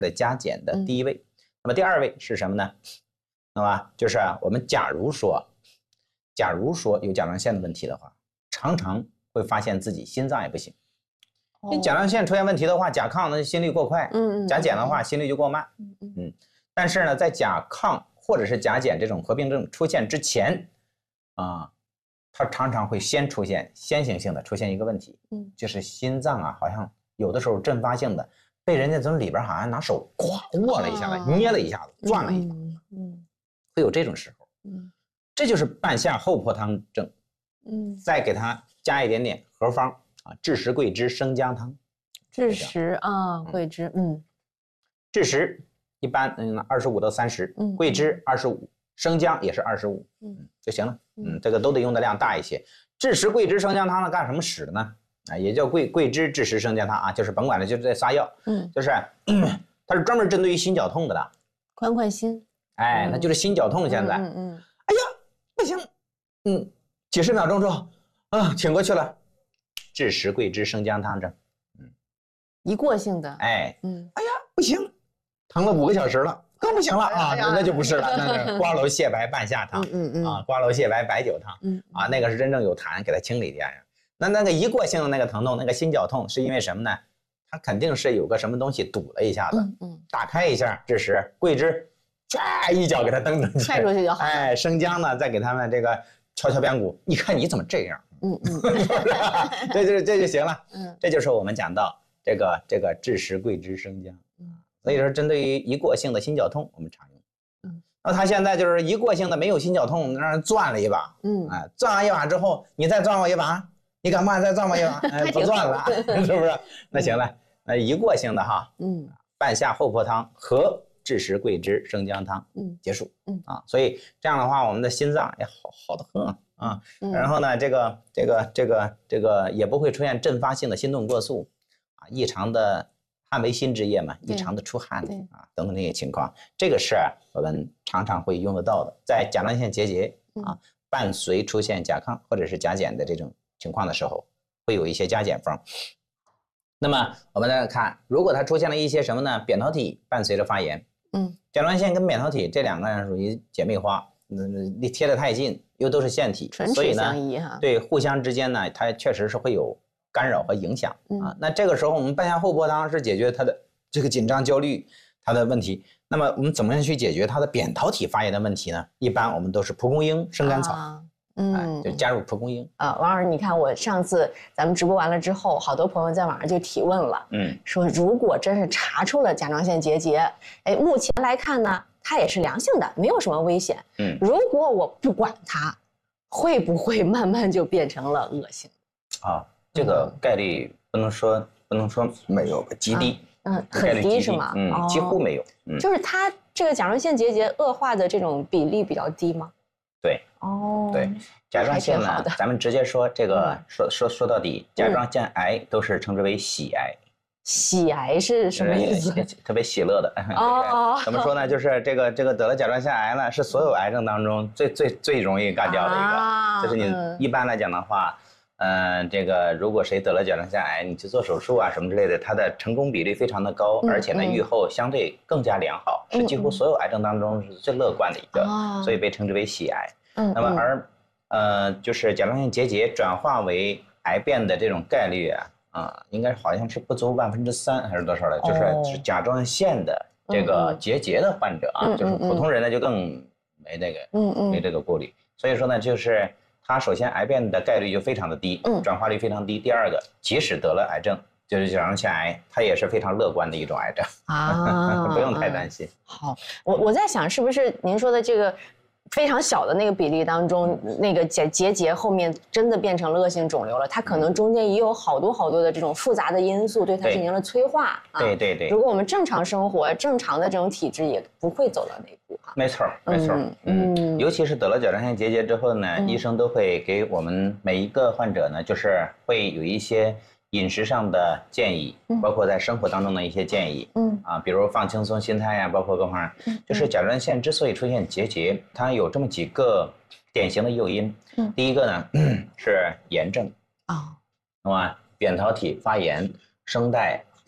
的加减的第一位。那么第二位是什么呢？那么就是我们假如说有甲状腺的问题的话，常常会发现自己心脏也不行。因为甲状腺出现问题的话，甲亢呢心率过快，甲减的话心率就过慢。但是呢，在甲亢或者是甲减这种合并症出现之前它常常会先行性的出现一个问题，就是心脏好像有的时候阵发性的被人家从里边好像拿手咵握了一下子，捏了一下子，转了一下，会有这种时候。这就是半夏厚朴汤症。再给它加一点点合方枳实桂枝生姜汤。 枳实桂枝， 枳实一般25到30，桂枝25，生姜也是25，就行了。这个都得用的量大一些。枳实桂枝生姜汤呢，干什么使的呢？也叫桂枝枳实生姜汤就是甭管了，就是这仨药，就是它是专门针对于心绞痛的宽心。 那就是心绞痛现在。哎呀，不行，几十秒钟之后，挺过去了。枳实桂枝生姜汤症， 一过性的。 哎呀，不行，疼了5个小时了。更不行了那就不是了，那是瓜蒌蟹白半夏汤，瓜蒌蟹白白酒汤，那个是真正有痰给它清理掉。那个一过性的那个疼痛，那个心绞痛是因为什么呢？它肯定是有个什么东西堵了一下子，打开一下，枳实桂枝，一脚给它蹬出去， 踹出去就好了。 生姜呢，再给他们这个敲边鼓，你看你怎么这样？这就行了。这就是我们讲到这个枳实桂枝生姜。所以说，针对于一过性的心绞痛，我们常用。那他现在就是一过性的没有心绞痛，让人攥了一把。攥完一把之后，你再攥我一把，你敢不敢再攥我一把？不攥了，是不是？那行了，一过性的半夏厚朴汤和枳实桂枝生姜汤，结束。所以这样的话，我们的心脏也好得很然后呢，这个也不会出现阵发性的心动过速异常的。汗为心之液嘛，异常的出汗等等这些情况，这个是我们常常会用得到的。在甲状腺结节伴随出现甲亢或者是甲减的这种情况的时候，会有一些加减方。那么我们来看，如果它出现了一些什么呢？扁桃体伴随着发炎，甲状腺跟扁桃体这两个属于姐妹花，贴得太近，又都是腺体，所以呢，对互相之间呢，它确实是会有干扰和影响那这个时候我们半夏厚朴汤是解决它的这个紧张焦虑它的问题。那么我们怎么样去解决它的扁桃体发炎的问题呢？一般我们都是蒲公英生甘草就加入蒲公英王老师，你看我上次咱们直播完了之后，好多朋友在网上就提问了，说如果真是查出了甲状腺结节，目前来看呢，它也是良性的，没有什么危险。如果我不管它，会不会慢慢就变成了恶性？ 这个概率不能说没有，极低， 很低是吗？ 几乎没有。 就是它这个甲状腺结节恶化的这种比例比较低吗？ 对，对，甲状腺呢，咱们直接说这个说到底，甲状腺癌都是称之为喜癌。喜癌是什么意思？特别喜乐的。怎么说呢？就是这个得了甲状腺癌呢，是所有癌症当中最容易干掉的一个。就是你一般来讲的话。这个如果谁得了甲状腺癌，你去做手术什么之类的，它的成功比例非常的高，而且呢预后相对更加良好，是几乎所有癌症当中是最乐观的一个，所以被称之为喜癌。那么就是甲状腺结节转化为癌变的这种概率应该好像是不足3%还是多少的，就是甲状腺的这个结节的患者就是普通人呢就更没这个顾虑。所以说呢，就是它首先癌变的概率就非常的低，转化率非常低。第二个，即使得了癌症，就是甲状腺癌，它也是非常乐观的一种癌症不用太担心。 好，我在想，是不是您说的这个非常小的那个比例当中，那个结节后面真的变成了恶性肿瘤了？它可能中间也有好多的这种复杂的因素对它进行了催化。 对。 如果我们正常生活，正常的这种体质也不会走到那一步没错。尤其是得了甲状腺结节之后呢，医生都会给我们每一个患者呢，就是会有一些饮食上的建议，包括在生活当中的一些建议，比如放轻松心态呀，包括各方面。就是甲状腺之所以出现结节，它有这么几个典型的诱因。第一个呢是炎症那么扁桃体发炎、声带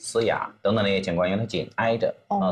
嘶哑等等那些情况，因为它紧挨着